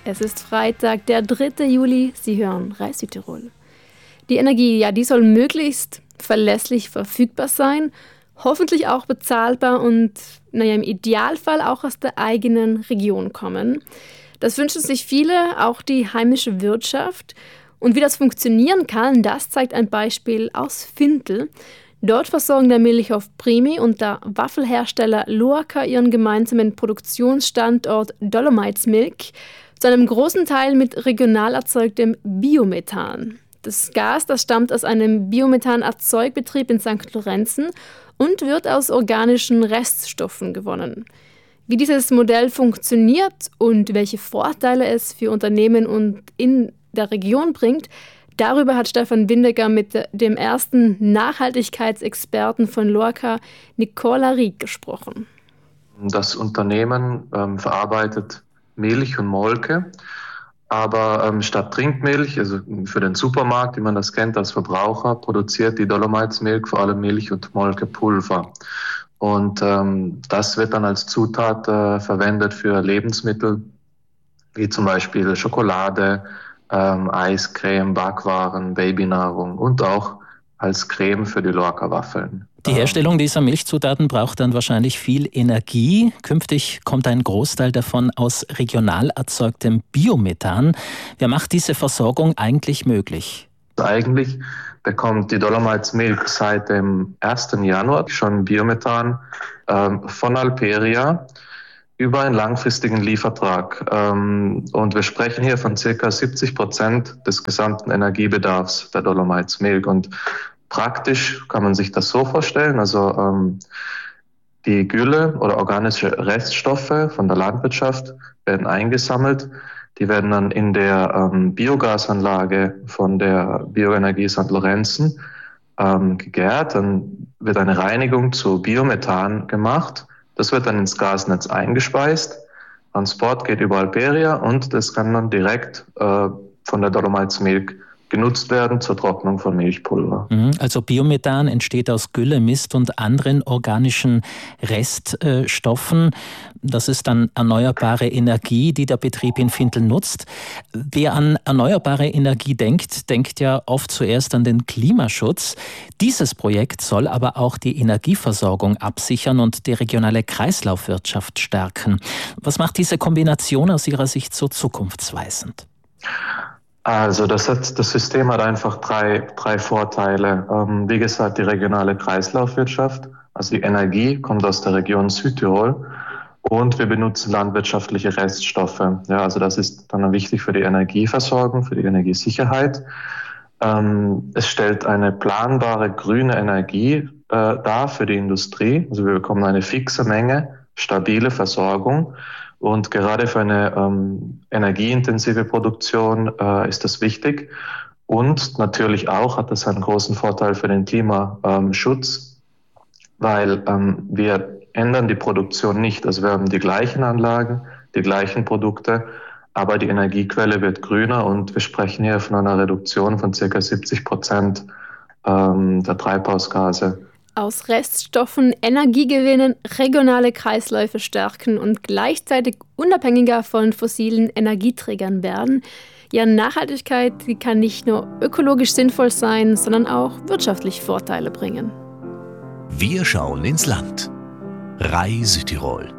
Es ist Freitag, der 3. Juli. Sie hören Reis Südtirol. Die Energie, die soll möglichst verlässlich verfügbar sein, hoffentlich auch bezahlbar und im Idealfall auch aus der eigenen Region kommen. Das wünschen sich viele, auch die heimische Wirtschaft. Und wie das funktionieren kann, das zeigt ein Beispiel aus Findel. Dort versorgen der Milchhof Primi und der Waffelhersteller Loacker ihren gemeinsamen Produktionsstandort Dolomites Milk zu einem großen Teil mit regional erzeugtem Biomethan. Das Gas, das stammt aus einem Biomethan-Erzeugbetrieb in St. Lorenzen und wird aus organischen Reststoffen gewonnen. Wie dieses Modell funktioniert und welche Vorteile es für Unternehmen und in der Region bringt, darüber hat Stefan Windecker mit dem ersten Nachhaltigkeitsexperten von Loacker, Nicola Rieck, gesprochen. Das Unternehmen verarbeitet Milch und Molke, aber statt Trinkmilch, also für den Supermarkt, wie man das kennt als Verbraucher, produziert die Dolomites Milk vor allem Milch- und Molkepulver. Und das wird dann als Zutat verwendet für Lebensmittel, wie zum Beispiel Schokolade, Eiscreme, Backwaren, Babynahrung und auch als Creme für die Loacker-Waffeln. Die Herstellung dieser Milchzutaten braucht dann wahrscheinlich viel Energie. Künftig kommt ein Großteil davon aus regional erzeugtem Biomethan. Wer macht diese Versorgung eigentlich möglich? Eigentlich bekommt die Dolomites Milk seit dem 1. Januar schon Biomethan von Alperia über einen langfristigen Liefertrag. Und wir sprechen hier von ca. 70% des gesamten Energiebedarfs der Dolomites Milk. Und praktisch kann man sich das so vorstellen, also die Gülle oder organische Reststoffe von der Landwirtschaft werden eingesammelt. Die werden dann in der Biogasanlage von der Bioenergie St. Lorenzen gegärt. Dann wird eine Reinigung zu Biomethan gemacht. Das wird dann ins Gasnetz eingespeist. Transport geht über Alperia und das kann dann direkt von der Dolomites Milk genutzt werden zur Trocknung von Milchpulver. Also Biomethan entsteht aus Gülle, Mist und anderen organischen Reststoffen. Das ist dann erneuerbare Energie, die der Betrieb in Findel nutzt. Wer an erneuerbare Energie denkt, denkt ja oft zuerst an den Klimaschutz. Dieses Projekt soll aber auch die Energieversorgung absichern und die regionale Kreislaufwirtschaft stärken. Was macht diese Kombination aus Ihrer Sicht so zukunftsweisend? Also das System hat einfach drei Vorteile. Wie gesagt, die regionale Kreislaufwirtschaft, also die Energie kommt aus der Region Südtirol und wir benutzen landwirtschaftliche Reststoffe. Ja, also das ist dann wichtig für die Energieversorgung, für die Energiesicherheit. Es stellt eine planbare grüne Energie dar für die Industrie. Also wir bekommen eine fixe Menge, stabile Versorgung. Und gerade für eine energieintensive Produktion ist das wichtig. Und natürlich auch hat das einen großen Vorteil für den Klimaschutz, weil wir ändern die Produktion nicht. Also wir haben die gleichen Anlagen, die gleichen Produkte, aber die Energiequelle wird grüner und wir sprechen hier von einer Reduktion von ca. 70% der Treibhausgase. Aus Reststoffen Energie gewinnen, regionale Kreisläufe stärken und gleichzeitig unabhängiger von fossilen Energieträgern werden. Ja, Nachhaltigkeit, die kann nicht nur ökologisch sinnvoll sein, sondern auch wirtschaftlich Vorteile bringen. Wir schauen ins Land. Reis Südtirol.